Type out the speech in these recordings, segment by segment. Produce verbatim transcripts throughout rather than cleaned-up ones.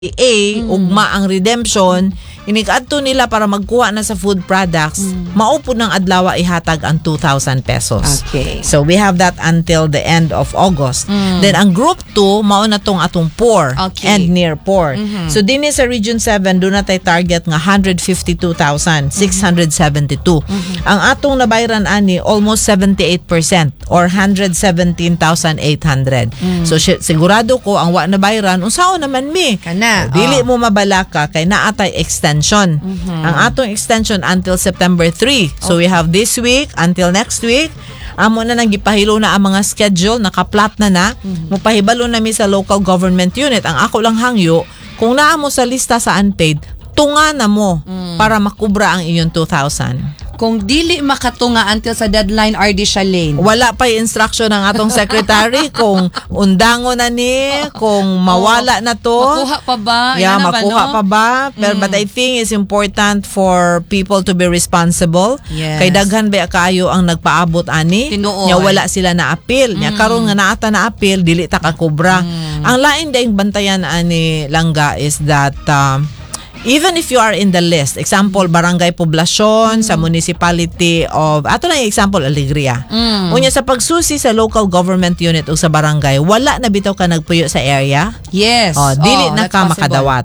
A, mm. ugma ang redemption, inikadto nila para magkuha na sa food products, mm. maupo ng adlaw ihatag ang two thousand pesos. Okay. So we have that until the end of August. Mm. Then ang group two, mao na tong atong poor okay. and near poor. Mm-hmm. So din sa Region seven, doon na tayo target nga one hundred fifty-two thousand six hundred seventy-two. Mm-hmm. Ang atong nabayran ani, almost seventy-eight percent or one hundred seventeen thousand eight hundred. Mm. So sigurado ko, ang wa nabayran, unsaon naman mi? Kana. Dili oh. mo mabalaka kay naatay extension. Mm-hmm. Ang atong extension until September three. So okay. we have this week until next week. Amo na nang gipahilo na ang mga schedule, nakaplat na na. Mm-hmm. Mupahibalo na mi sa local government unit. Ang ako lang hangyo, kung naa mo sa lista sa unpaid, tunga na mo mm. para makubra ang iyong two thousand. Kung dili makatunga until sa deadline, R D Shalane. Wala pa yung instruction ng atong secretary kung undango na ni, kung mawala na to. Makuha pa ba? Yeah, Yan makuha ba, no? pa ba? Pero, mm. But I think it's important for people to be responsible. Yes. Kay daghan ba kaayo ang nagpaabot ani? Tinuod. Nya wala sila na appeal. Nya mm. karon nga naata na appeal, dili ta kakubra. Mm. Ang lain daing bantayan ani Langga is that um, even if you are in the list, example, barangay poblasyon, mm. sa municipality of, ato lang yung example, Alegria. Mm. Unya sa pagsusi sa local government unit o sa barangay, wala na bitaw ka nagpuyo sa area? Yes. Oh, dili oh, na ka possible. makadawat.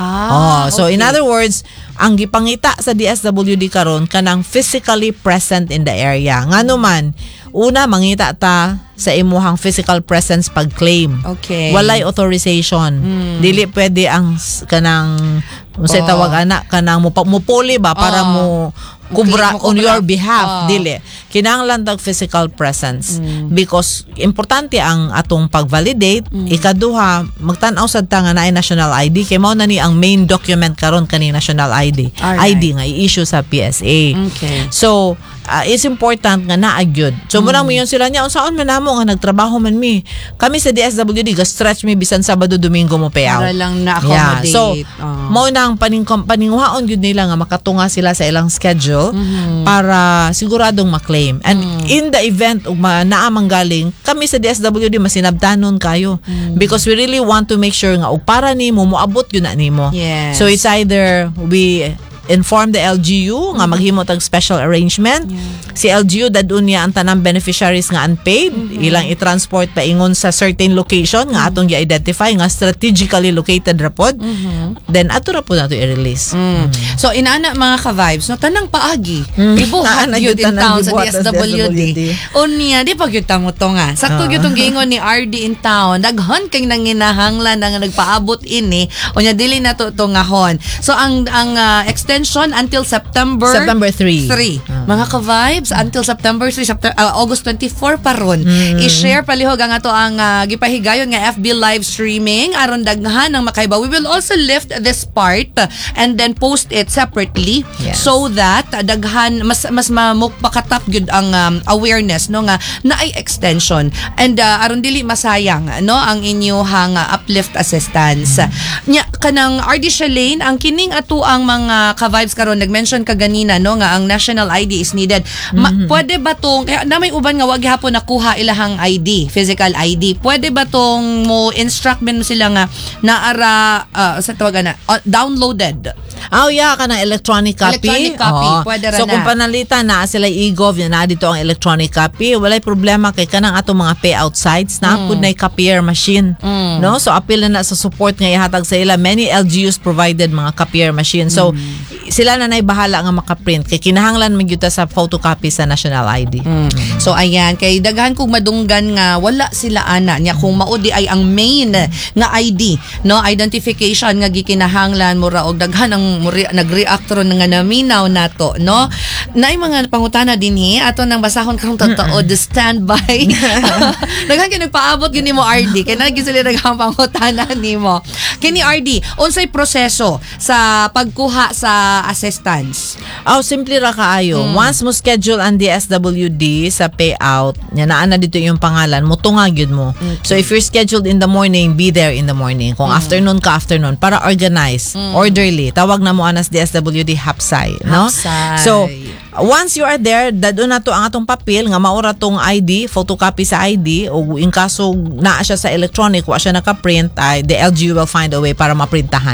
Ah, oh, so okay. in other words, ang gipangita sa D S W D karon kanang physically present in the area. Ngano man, una mangita ta sa imuhang physical presence pag-claim. Okay. Walay authorization. Mm. Dili pwede ang kanang unsay oh. tawag anak kanang mo mupuli ba para oh. mo kubra okay, on your behalf. Oh. Dili. Kinahanglan tag physical presence mm. because importante ang atong pag-validate. Mm. Ikaduha, magtan-aw sad ta nga naay national I D kay mao na ni ang main document karon kani national I D. Alright. I D nga i-issue sa P S A. Okay. So, uh, it's important nga naa gyud. So mm. muna mo yun sila niya unsaon man namo nga nagtrabaho man mi. Kami sa D S W D ga stretch mi bisan Sabado Domingo mo payout. Para lang na-accommodate. Yeah. So, oh. mao na ang paning paninguhaon gyud nila nga makatunga sila sa ilang schedule mm-hmm. para siguradong ma-claim. And mm. in the event ug naa manggaling, kami sa D S W D masinabtanon kayo mm. because we really want to make sure nga ug para nimo moabot gyud na nimo. Yes. So it's either we inform the L G U nga maghimo tag special arrangement. Yeah. Si L G U dadun niya ang tanang beneficiaries nga unpaid, mm-hmm. ilang i-transport pa ingon sa certain location nga atong gi-identify nga strategically located ra pod. Mm-hmm. Then ato ra pod nato i-release. Mm. Mm-hmm. So inaana mga ka-vibes no tanang paagi. Mm. Ibuhat gyud in town sa D S W D. Unya di pa gyud tamo to nga. Sakto gyud tong giingon ni R D in town. Daghan kay nanginahanglan nga nagpaabot ini. Unya dili na to tungahon. So ang ang uh, extension until September September three. three. Uh-huh. Mga ka-vibes, until September three, September, uh, August twenty-four pa ron. Mm-hmm. I-share palihog ang ato ang uh, gipahigayon nga F B live streaming aron daghan ang makaiba. We will also lift this part uh, and then post it separately yes. so that uh, daghan mas mas mamukpakatap gyud ang um, awareness no nga naay extension and uh, aron dili masayang no ang inyohang uh, uplift assistance. Mm-hmm. Nya kanang R D Shalane ang kining ato ang mga ka-vibes karon nag-mention ka ganina no nga ang national I D is needed. Ma- mm-hmm. Pwede ba tong kaya na may uban nga wag hapon nakuha ilahang I D, physical I D. Pwede ba tong mo instruct men mo sila nga naara uh, sa tawagan na uh, downloaded? Oh yeah, kanang electronic copy. Electronic copy, oh. pwede ra so, na. kung panalitan na sila e-gov na dito ang electronic copy, walay problema kay kanang atong mga payout sites na mm. pud na copier machine. Mm. No? So appeal na, na sa support nga ihatag sa ila. Many L G Us provided mga copier machine. So mm. sila na nay bahala nga maka-print kay kinahanglan man gyud sa photocopy sa national I D. Mm. So ayan, kay daghan kog madunggan nga wala sila ana nya kung maudi ay ang main nga I D, no, identification nga gikinahanglan mo ra og daghan ang muri, nag-react ron nga naminaw nato, no. Naay mga pangutana dinhi ato nang basahon karong totoo the standby. Daghan kay nagpaabot gini mo R D kay nagi sila daghang pangutana nimo. Kini R D, unsay proseso sa pagkuha sa assistance? Oh, simple ra kaayo. Mm. Once mo schedule ang D S W D sa payout, nya naa na dito yung pangalan, mo tunga gyud mo. Okay. So if you're scheduled in the morning, be there in the morning. Kung mm. afternoon ka afternoon para organize, mm. orderly. Tawag na mo anas D S W D hapsay, no? Hapsay. So Once you are there, dadon na to ang atong papel nga maura tong I D, photocopy sa I D, o in kaso naa siya sa electronic, wa siya naka-print, ay the L G U will find a way para maprintahan.